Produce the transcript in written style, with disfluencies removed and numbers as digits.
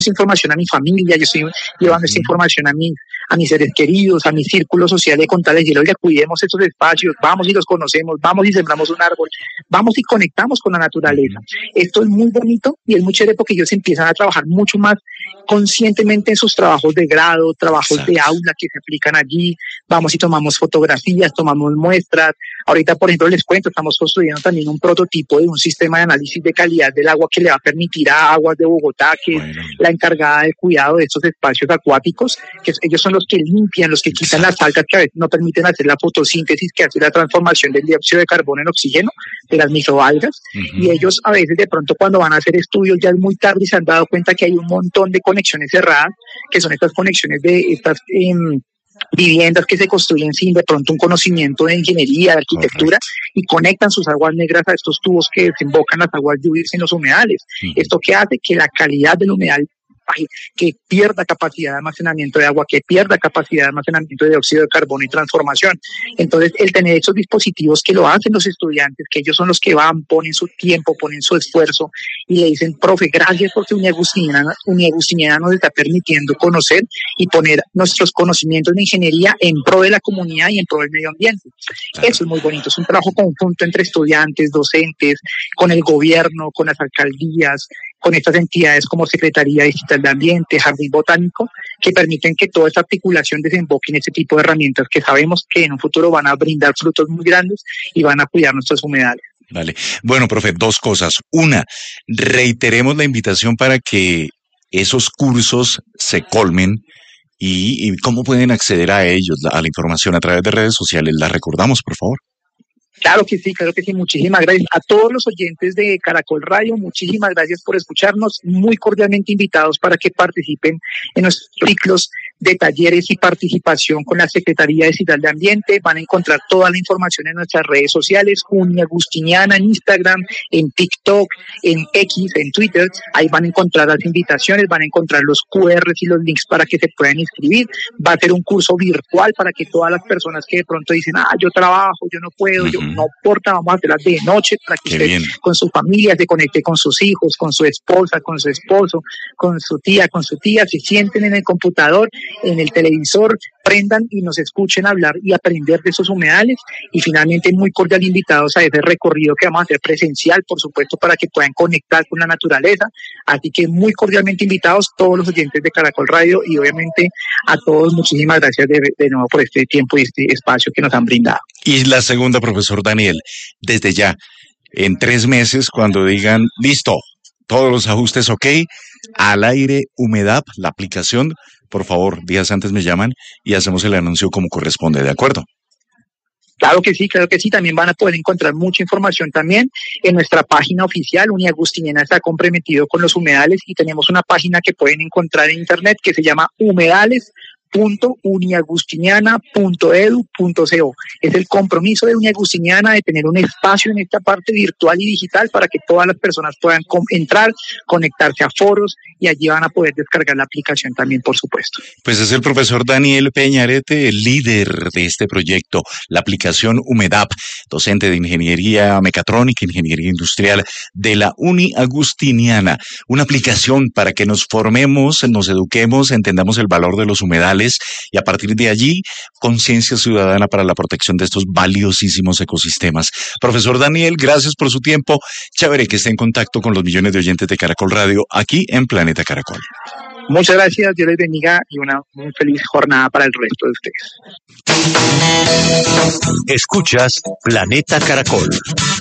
información a mi familia, yo estoy llevando esta información a mis seres queridos, a mi círculo social de contarles, y oiga, cuidemos estos espacios, vamos y los conocemos, vamos y sembramos un árbol, vamos y conectamos con la naturaleza. Esto es muy bonito y es muy chévere porque ellos empiezan a trabajar mucho más conscientemente en sus trabajos de grado, trabajos de aula que se aplican allí, vamos y tomamos fotografías, tomamos muestras. Ahorita, por ejemplo, les cuento, estamos construyendo también un prototipo de un sistema de análisis de calidad del agua que le va a permitir a Aguas de Bogotá, que es la encargada del cuidado de estos espacios acuáticos, que ellos son los que limpian, los que quitan las algas que a veces no permiten hacer la fotosíntesis, que hace la transformación del dióxido de carbono en oxígeno de las microalgas. Y ellos a veces de pronto cuando van a hacer estudios ya es muy tarde y se han dado cuenta que hay un montón de conexiones cerradas, que son estas conexiones de estas viviendas que se construyen sin de pronto un conocimiento de ingeniería, de arquitectura, y conectan sus aguas negras a estos tubos que desembocan las aguas lluvias en los humedales. Esto que hace que la calidad del humedal que pierda capacidad de almacenamiento de agua, que pierda capacidad de almacenamiento de dióxido de carbono y transformación. Entonces, el tener esos dispositivos que lo hacen los estudiantes, que ellos son los que van, ponen su tiempo, ponen su esfuerzo y le dicen, profe, gracias porque Uniagustiniana nos está permitiendo conocer y poner nuestros conocimientos de ingeniería en pro de la comunidad y en pro del medio ambiente. Eso es muy bonito, es un trabajo conjunto entre estudiantes, docentes, con el gobierno, con las alcaldías, con estas entidades como Secretaría Digital de Ambiente, Jardín Botánico, que permiten que toda esta articulación desemboque en este tipo de herramientas que sabemos que en un futuro van a brindar frutos muy grandes y van a cuidar nuestros humedales. Vale. Bueno, profe, dos cosas. Una, reiteremos la invitación para que esos cursos se colmen y cómo pueden acceder a ellos, a la información a través de redes sociales. ¿La recordamos, por favor? Claro que sí, muchísimas gracias a todos los oyentes de Caracol Radio, muchísimas gracias por escucharnos, muy cordialmente invitados para que participen en nuestros ciclos de talleres y participación con la Secretaría Digital de Ambiente. Van a encontrar toda la información en nuestras redes sociales, Uniagustiniana en Instagram, en TikTok, en X, en Twitter. Ahí van a encontrar las invitaciones, van a encontrar los QRs y los links para que se puedan inscribir. Va a ser un curso virtual para que todas las personas que de pronto dicen, yo trabajo, yo no puedo, no importa, vamos a hacerlas de noche para que usted con su familia se conecte con sus hijos, con su esposa, con su esposo, con su tía, se sienten en el computador, en el televisor, prendan y nos escuchen hablar y aprender de esos humedales. Y finalmente muy cordial invitados a ese recorrido que vamos a hacer presencial, por supuesto, para que puedan conectar con la naturaleza. Así que muy cordialmente invitados todos los oyentes de Caracol Radio y obviamente a todos muchísimas gracias de nuevo por este tiempo y este espacio que nos han brindado. Y la segunda, profesor Daniel, desde ya, en 3 meses, cuando digan, listo, todos los ajustes ok, al aire Humedap, la aplicación, por favor, días antes me llaman y hacemos el anuncio como corresponde, ¿de acuerdo? Claro que sí, también van a poder encontrar mucha información también en nuestra página oficial. Uniagustiniana está comprometido con los humedales y tenemos una página que pueden encontrar en internet que se llama humedales.uniagustiniana.edu.co. Es el compromiso de Uniagustiniana de tener un espacio en esta parte virtual y digital para que todas las personas puedan entrar, conectarse a foros y allí van a poder descargar la aplicación también, por supuesto. Pues es el profesor Daniel Peñarete, el líder de este proyecto, la aplicación Humedap, docente de Ingeniería Mecatrónica, Ingeniería Industrial de la Uniagustiniana. Una aplicación para que nos formemos, nos eduquemos, entendamos el valor de los humedales y a partir de allí, conciencia ciudadana para la protección de estos valiosísimos ecosistemas. Profesor Daniel, gracias por su tiempo. Chévere que esté en contacto con los millones de oyentes de Caracol Radio aquí en Planeta Caracol. Muchas gracias, Dios les bendiga y una muy feliz jornada para el resto de ustedes. Escuchas Planeta Caracol.